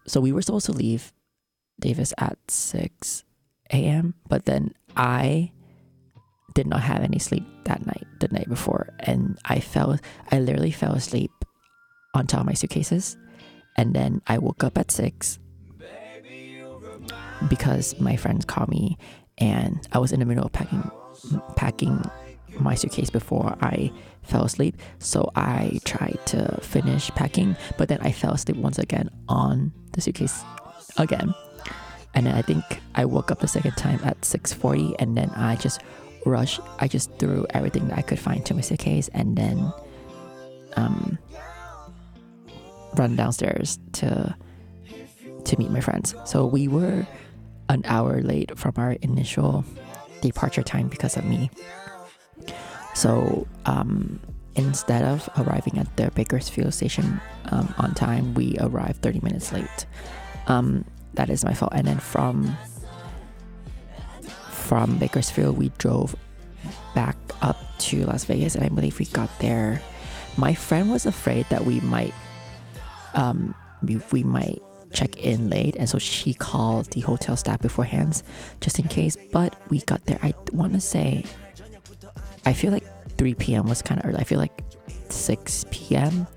So we were supposed to leave Davis at 6 a.m., but then I did not have any sleep that night, the night before, and I literally fell asleep on top of my suitcases, and then I woke up at 6 because my friends called me, and I was in the middle of packing my suitcase before I fell asleep. So I tried to finish packing, but then I fell asleep once again on the suitcase again. And then I think I woke up the second time at 6:40, and then I just threw everything that I could find to my suitcase, and then run downstairs to meet my friends. So we were an hour late from our initial departure time because of me. So instead of arriving at the Bakersfield station on time, we arrived 30 minutes late. That is my fault. And then from Bakersfield, we drove back up to Las Vegas, and I believe we got there. My friend was afraid that we might check in late, and so she called the hotel staff beforehand just in case. But we got there, I want to say, I feel like 3 p.m. was kind of early. I feel like 6 p.m.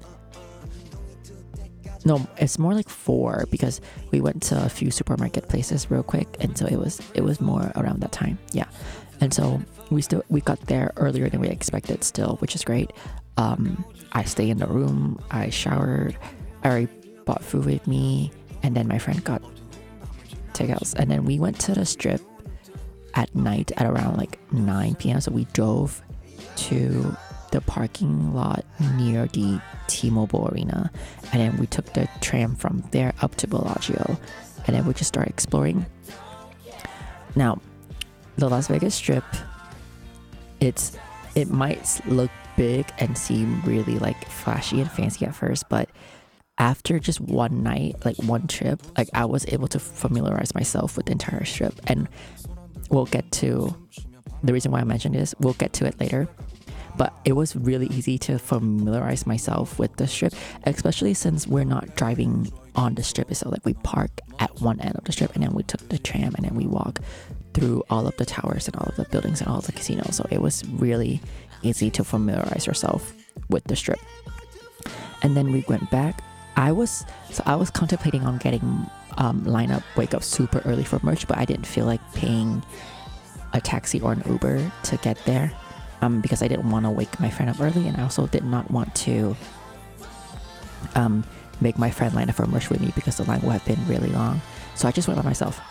No, it's more like 4, because we went to a few supermarket places real quick, and so it was more around that time. Yeah. And so we got there earlier than we expected still, which is great. I stayed in the room, I showered, I already bought food with me, and then my friend got takeouts, and then we went to the strip at night at around like 9 p.m. So we drove to the parking lot near the T-Mobile Arena, and then we took the tram from there up to Bellagio, and then we just started exploring. Now, the Las Vegas Strip, it might look big and seem really like flashy and fancy at first, but after just one night, like one trip, like I was able to familiarize myself with the entire strip. And we'll get to the reason why I mentioned this, we'll get to it later. But it was really easy to familiarize myself with the strip, especially since we're not driving on the strip. So like we park at one end of the strip, and then we took the tram, and then we walk through all of the towers and all of the buildings and all of the casinos. So it was really easy to familiarize yourself with the strip. And then we went back. I was contemplating on getting wake up super early for merch, but I didn't feel like paying a taxi or an Uber to get there, because I didn't want to wake my friend up early, and I also did not want to make my friend line up for merch with me, because the line would have been really long. So I just went by myself.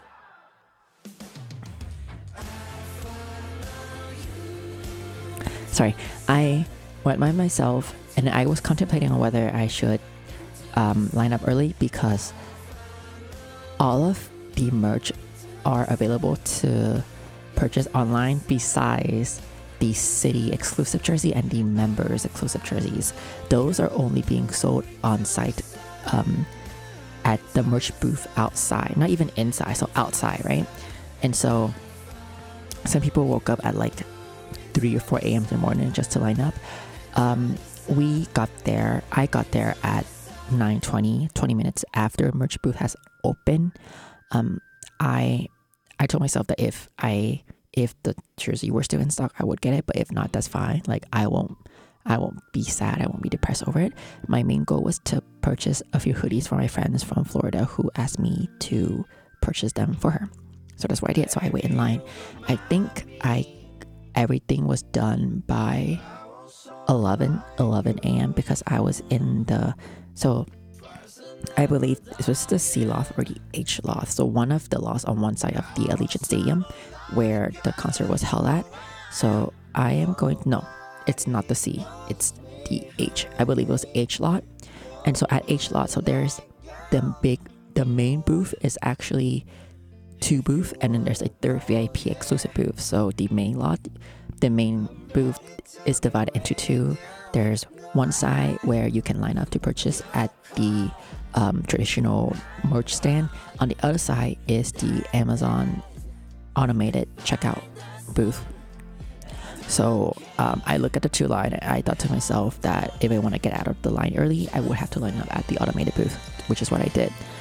Sorry, I went by myself, and I was contemplating on whether I should line up early, because all of the merch are available to purchase online besides the city exclusive jersey and the members exclusive jerseys. Those are only being sold on site at the merch booth outside, not even inside, so outside, right? And so some people woke up at like 3 or 4 a.m. in the morning just to line up. I got there at 9:20, 20 minutes after merch booth has opened. I told myself that if the jersey were still in stock, I would get it, but if not, that's fine. Like I won't be sad, I won't be depressed over it. My main goal was to purchase a few hoodies for my friends from Florida who asked me to purchase them for her. So that's what I did. So I wait in line. I think everything was done by 11 a.m. because I was in so I believe this was the C loft or the H loft. So one of the lofts on one side of the Allegiant Stadium where the concert was held at. So no, it's not the C, it's the H. I believe it was H lot. And so at H lot, so there's the main booth is actually 2 booths, and then there's a third VIP exclusive booth. So the main booth is divided into 2. There's one side where you can line up to purchase at the traditional merch stand. On the other side is the Amazon automated checkout booth. So I look at the 2 line, and I thought to myself that if I want to get out of the line early, I would have to line up at the automated booth, which is what I did.